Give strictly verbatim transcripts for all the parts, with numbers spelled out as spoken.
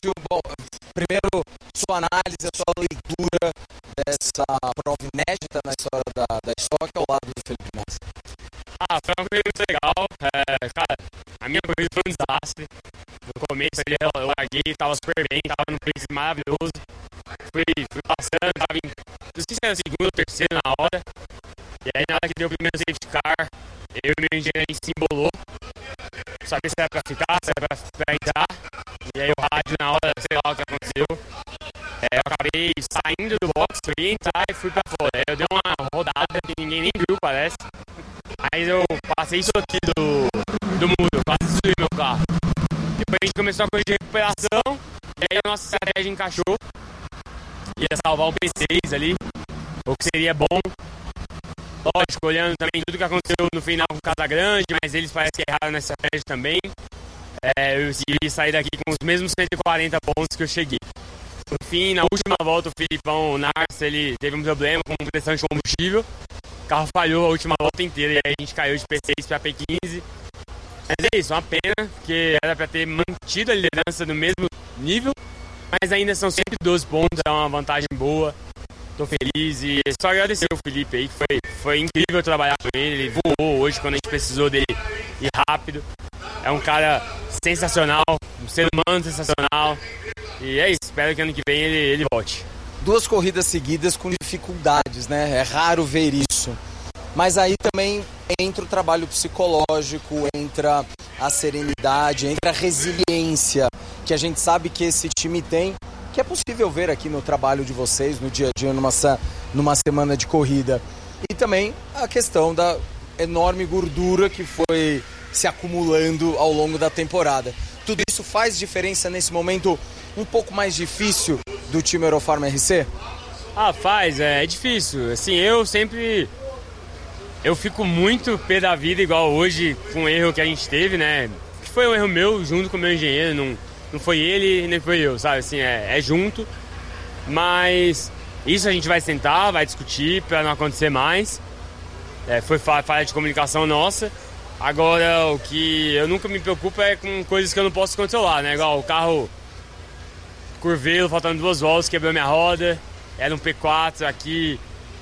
bom, primeiro, sua análise, a sua leitura dessa prova inédita na história da, da Stock ao lado do Felipe Nasser. Ah, foi uma corrida muito legal. É, cara, a minha corrida foi um desastre. No começo ali eu larguei, tava super bem, tava num pace maravilhoso. Fui, fui passando, tava em, não sei se era segundo ou terceiro na hora. E aí na hora que deu o primeiro safety car, eu e meu engenheiro se embolou. Sabia se era pra ficar, se era pra, pra entrar. E aí o rádio na hora, sei lá o que aconteceu. É, eu acabei saindo do box, fui entrar e fui pra fora. Eu dei uma rodada que ninguém nem viu, parece. Aí eu passei isso aqui do, do muro, quase destruí meu carro. Depois a gente começou a correr de recuperação, e aí a nossa estratégia encaixou. Ia salvar o P seis ali, o que seria bom. Lógico, olhando também tudo que aconteceu no final com o Casagrande, mas eles parecem que erraram nessa estratégia também. É, eu consegui sair daqui com os mesmos cento e quarenta pontos que eu cheguei. No fim, na última volta, o Filipão Narce, ele teve um problema com pressão de combustível. O carro falhou a última volta inteira e aí a gente caiu de P seis para P quinze. Mas é isso, uma pena, porque era para ter mantido a liderança no mesmo nível, mas ainda são cento e doze pontos, é uma vantagem boa. Tô feliz e só agradecer o Felipe aí, que foi, foi incrível trabalhar com ele. Ele voou hoje quando a gente precisou dele ir rápido. É um cara sensacional, um ser humano sensacional. E é isso, espero que ano que vem ele, ele volte. Duas corridas seguidas com dificuldades, né? É raro ver isso. Mas aí também entra o trabalho psicológico, entra a serenidade, entra a resiliência que a gente sabe que esse time tem, que é possível ver aqui no trabalho de vocês, no dia a dia, numa, numa semana de corrida. E também a questão da enorme gordura que foi se acumulando ao longo da temporada. Tudo isso faz diferença nesse momento um pouco mais difícil do time Eurofarm R C? Ah, faz, é, é difícil. Assim, eu sempre... Eu fico muito pé da vida, igual hoje, com o erro que a gente teve, né? Que foi um erro meu, junto com o meu engenheiro, não, não foi ele, nem foi eu, sabe? Assim, é, é junto. Mas isso a gente vai sentar, vai discutir para não acontecer mais. É, foi falha de comunicação nossa. Agora, o que eu nunca me preocupo é com coisas que eu não posso controlar, né? Igual o carro curvelo, faltando duas voltas, quebrou minha roda. Era um P quatro aqui,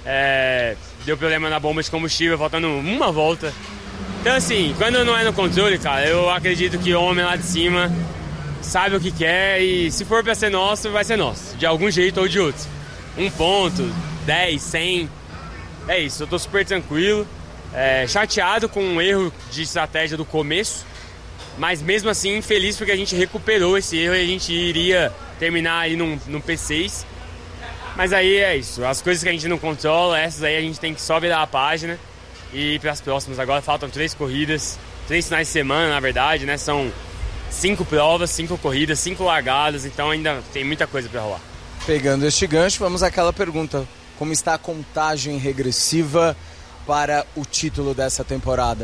é, deu problema na bomba de combustível, faltando uma volta. Então, assim, quando não é no controle, cara, eu acredito que o homem lá de cima sabe o que quer e se for pra ser nosso, vai ser nosso, de algum jeito ou de outro. Um ponto, dez, cem, é isso, eu tô super tranquilo. É, chateado com um erro de estratégia do começo, mas mesmo assim feliz porque a gente recuperou esse erro e a gente iria terminar aí no, no P seis. Mas aí é isso, as coisas que a gente não controla, essas aí a gente tem que só virar a página e ir para as próximas. Agora faltam três corridas, três finais de semana na verdade, né? São cinco provas, cinco corridas, cinco largadas, então ainda tem muita coisa para rolar. Pegando este gancho, vamos àquela pergunta: como está a contagem regressiva para o título dessa temporada?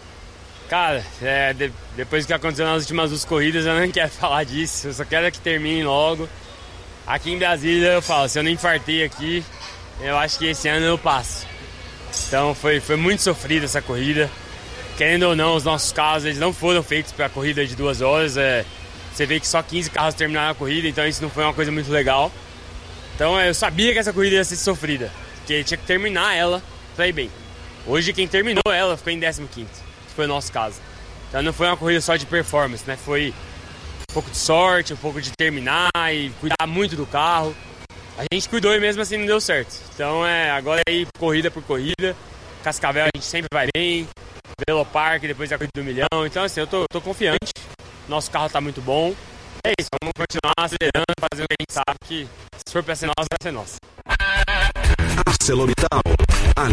Cara, é, de, depois do que aconteceu nas últimas duas corridas, eu não quero falar disso, eu só quero que termine logo. Aqui em Brasília eu falo, se eu não infartei aqui, eu acho que esse ano eu passo. Então foi, foi muito sofrida essa corrida. Querendo ou não, os nossos carros eles não foram feitos para a corrida de duas horas. É, você vê que só quinze carros terminaram a corrida, então isso não foi uma coisa muito legal. Então eu sabia que essa corrida ia ser sofrida, porque tinha que terminar ela para ir bem. Hoje quem terminou ela ficou em décimo quinto, que foi o nosso caso. Então não foi uma corrida só de performance, né? Foi um pouco de sorte, um pouco de terminar e cuidar muito do carro. A gente cuidou e mesmo assim não deu certo. Então é, agora é ir corrida por corrida. Cascavel a gente sempre vai bem. Velopark, depois a corrida do milhão. Então assim, eu tô, tô confiante. Nosso carro tá muito bom. É isso, vamos continuar acelerando, fazendo o que a gente sabe que se for pra ser nosso, vai ser nosso. ArcelorMittal, a